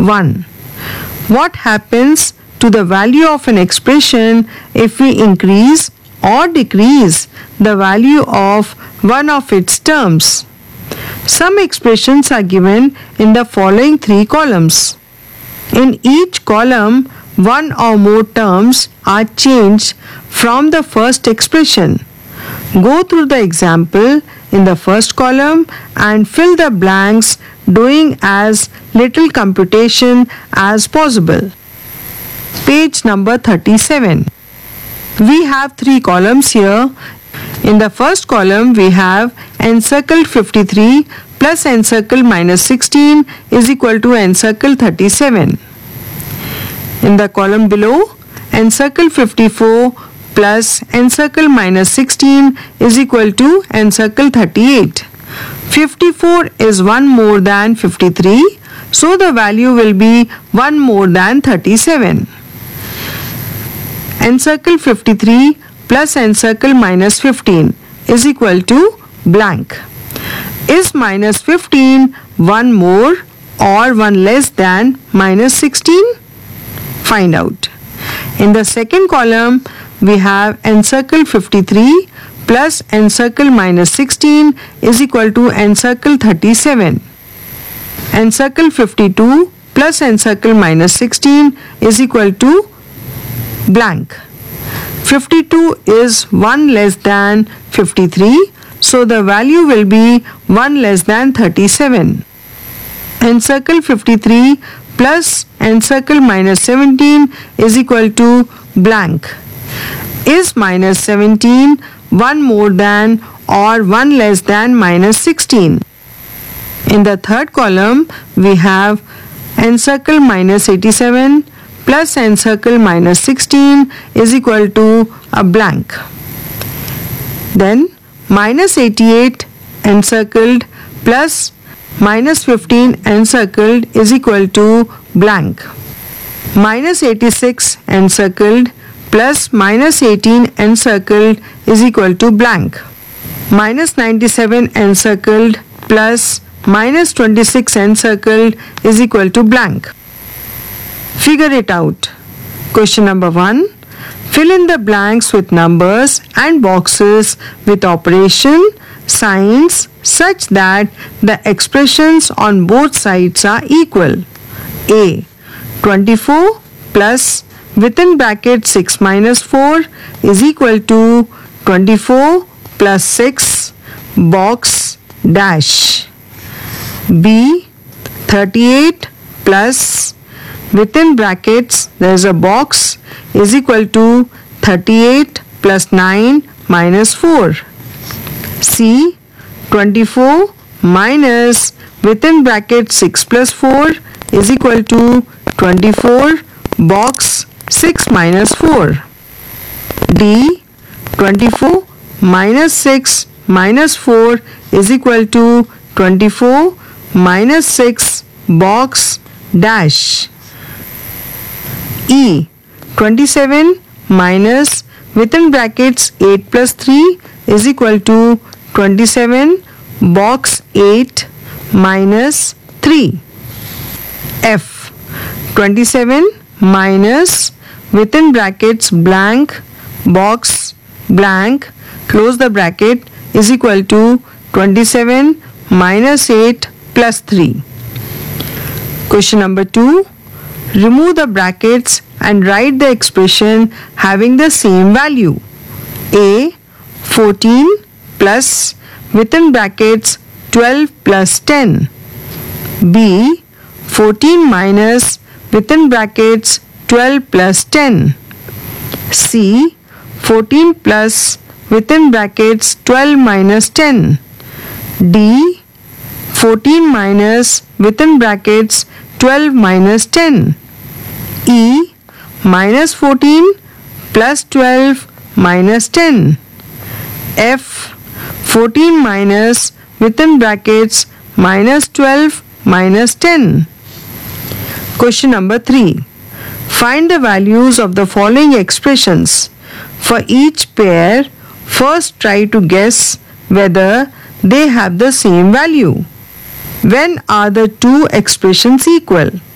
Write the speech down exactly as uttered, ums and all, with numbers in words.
one. What happens to the value of an expression if we increase or decrease the value of one of its terms? Some expressions are given in the following three columns. In each column, one or more terms are changed from the first expression. Go through the example in the first column and fill the blanks, doing as little computation as possible. Page number thirty-seven. We have three columns here. In the first column, we have encircled fifty-three plus encircled minus sixteen is equal to encircled thirty-seven. In the column below, encircled fifty-four plus encircled minus sixteen is equal to encircled thirty-eight. fifty-four is one more than fifty-three, so the value will be one more than thirty-seven. Encircle fifty-three plus encircle minus fifteen is equal to blank. Is minus fifteen one more or one less than minus sixteen? Find out. In the second column, we have encircle fifty-three plus encircle minus sixteen is equal to encircle thirty-seven. Encircle fifty-two plus encircle minus sixteen is equal to blank. fifty-two is one less than fifty-three, so the value will be one less than thirty-seven. Encircle fifty-three plus encircle minus seventeen is equal to blank. Is minus seventeen one more than or one less than minus sixteen? In the third column, we have encircle minus eighty-seven plus encircle minus sixteen is equal to a blank. Then minus eighty-eight encircled plus minus fifteen encircled is equal to blank. Minus eighty-six encircled plus minus eighteen encircled is equal to blank. Minus ninety-seven encircled plus minus twenty-six encircled is equal to blank. Figure it out. Question number one. Fill in the blanks with numbers and boxes with operation signs such that the expressions on both sides are equal. A. twenty-four plus within bracket six minus four is equal to twenty-four plus six box dash. B. thirty-eight plus within brackets there is a box is equal to thirty-eight plus nine minus four. C. twenty-four minus within bracket six plus four is equal to twenty-four box six minus four. D. twenty-four minus six minus four is equal to twenty-four minus six box dash. E. twenty-seven minus within brackets eight plus three is equal to twenty-seven box eight minus three. F. twenty-seven minus within brackets blank box blank close the bracket is equal to twenty-seven minus eight plus three. Question number two. Remove the brackets and write the expression having the same value. A. fourteen plus within brackets twelve plus ten. B. fourteen minus within brackets twelve plus ten. C. fourteen plus within brackets twelve minus ten. D. fourteen minus within brackets twelve minus ten. E. minus fourteen plus twelve minus ten. F. fourteen minus within brackets minus twelve minus ten. Question number three. Find the values of the following expressions. For each pair, first try to guess whether they have the same value. When are the two expressions equal?